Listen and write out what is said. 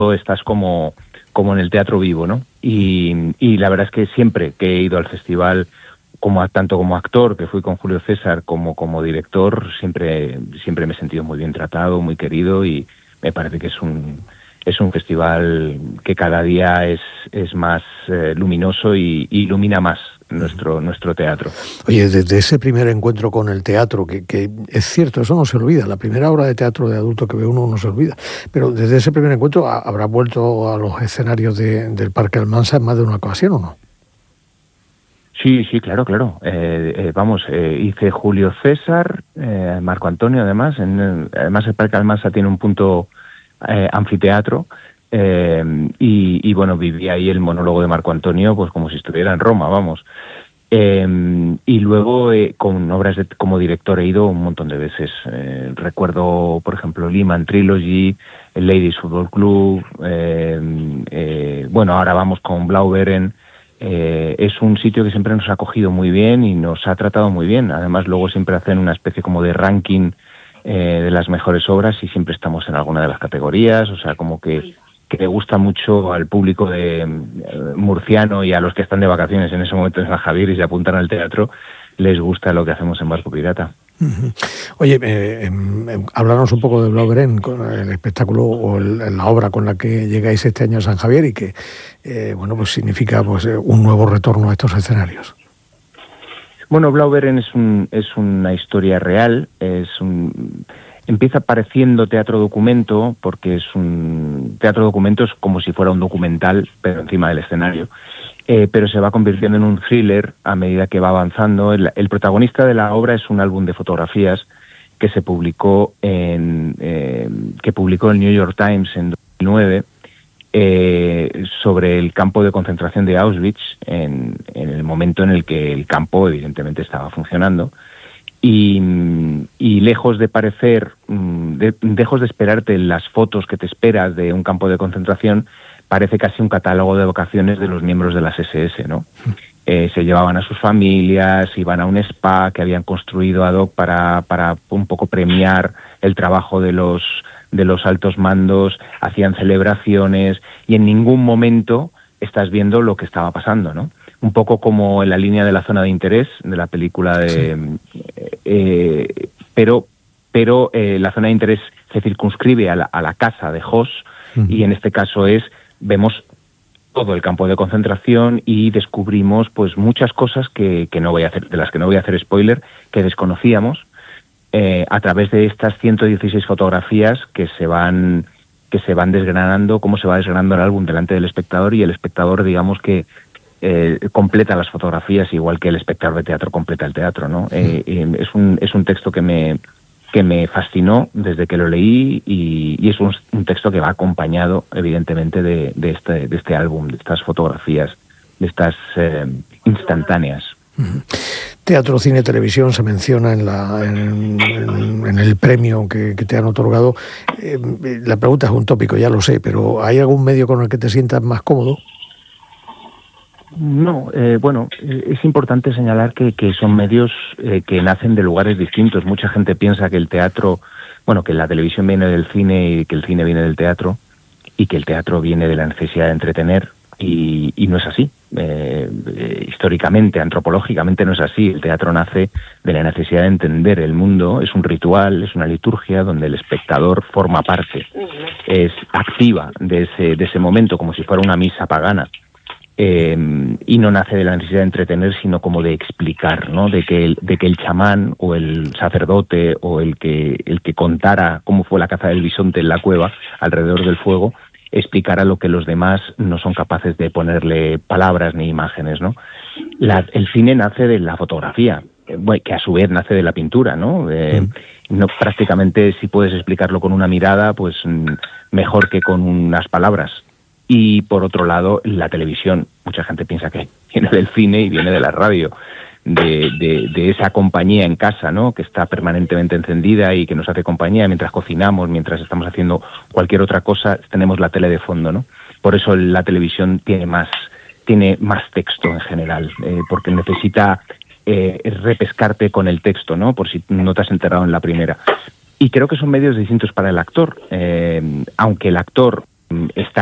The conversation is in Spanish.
estás como en el teatro vivo, ¿no? Y la verdad es que siempre que he ido al festival, tanto como actor, que fui con Julio César, como director, siempre me he sentido muy bien tratado, muy querido, y me parece que es un festival que cada día es más luminoso y ilumina más nuestro teatro. Oye, desde ese primer encuentro con el teatro, que es cierto, eso no se olvida, la primera obra de teatro de adulto que ve uno no se olvida, pero desde ese primer encuentro habrá vuelto a los escenarios del Parque Almansa en más de una ocasión, ¿o no? Sí, claro. Hice Julio César, Marco Antonio, además. Además, el Parque Almansa tiene un punto anfiteatro, y bueno, viví ahí el monólogo de Marco Antonio, pues como si estuviera en Roma, vamos. Y luego, con obras como director, he ido un montón de veces. Recuerdo, por ejemplo, Lehman Trilogy, el Ladies Football Club, bueno, ahora vamos con Blauberen. Es un sitio que siempre nos ha acogido muy bien y nos ha tratado muy bien. Además, luego siempre hacen una especie como de ranking de las mejores obras y siempre estamos en alguna de las categorías. O sea, como que le gusta mucho al público de murciano y a los que están de vacaciones en ese momento en San Javier y se apuntan al teatro, les gusta lo que hacemos en Barco Pirata. Uh-huh. Oye, háblanos un poco de Blauberen, con el espectáculo o la obra con la que llegáis este año a San Javier y que bueno, pues significa pues un nuevo retorno a estos escenarios. Bueno, Blauberen es una historia real, empieza pareciendo teatro documento, porque es un teatro documento, es como si fuera un documental, pero encima del escenario. Pero se va convirtiendo en un thriller a medida que va avanzando. El protagonista de la obra es un álbum de fotografías que se publicó que publicó el New York Times en 2009 sobre el campo de concentración de Auschwitz en el momento en el que el campo evidentemente estaba funcionando. Y lejos de parecer, lejos de esperarte las fotos que te esperas de un campo de concentración, parece casi un catálogo de vacaciones de los miembros de las SS, ¿no? Se llevaban a sus familias, iban a un spa que habían construido ad hoc para un poco premiar el trabajo de los altos mandos, hacían celebraciones y en ningún momento estás viendo lo que estaba pasando, ¿no? Un poco como en la línea de La zona de interés de la película de... Sí. Pero la zona de interés se circunscribe a la casa de Hoss, y en este caso vemos todo el campo de concentración y descubrimos pues muchas cosas de las que no voy a hacer spoiler, que desconocíamos, a través de estas 116 fotografías que se van desgranando, cómo se va desgranando el álbum delante del espectador, y el espectador, digamos que completa las fotografías igual que el espectador de teatro completa el teatro, ¿no? Es un texto que me fascinó desde que lo leí, y es un texto que va acompañado evidentemente de este álbum, de estas fotografías, de estas instantáneas. Teatro, cine, televisión se menciona en el premio que te han otorgado. La pregunta es un tópico, ya lo sé, pero ¿hay algún medio con el que te sientas más cómodo? No, bueno, es importante señalar que son medios que nacen de lugares distintos. Mucha gente piensa que el teatro, bueno, que la televisión viene del cine y que el cine viene del teatro, y que el teatro viene de la necesidad de entretener, y no es así. Históricamente, antropológicamente no es así. El teatro nace de la necesidad de entender el mundo, es un ritual, es una liturgia donde el espectador forma parte, es activa de ese momento, como si fuera una misa pagana. Y no nace de la necesidad de entretener, sino como de explicar, ¿no? De que el chamán o el sacerdote o el que contara cómo fue la caza del bisonte en la cueva alrededor del fuego, explicara lo que los demás no son capaces de ponerle palabras ni imágenes, ¿no? El cine nace de la fotografía, que a su vez nace de la pintura, ¿no? No, prácticamente, si puedes explicarlo con una mirada, pues mejor que con unas palabras. Y por otro lado, la televisión. Mucha gente piensa que viene del cine y viene de la radio, de esa compañía en casa, ¿no? Que está permanentemente encendida y que nos hace compañía mientras cocinamos, mientras estamos haciendo cualquier otra cosa, tenemos la tele de fondo, ¿no? Por eso la televisión tiene más texto en general, porque necesita repescarte con el texto, ¿no? Por si no te has enterado en la primera. Y creo que son medios distintos para el actor, aunque el actor está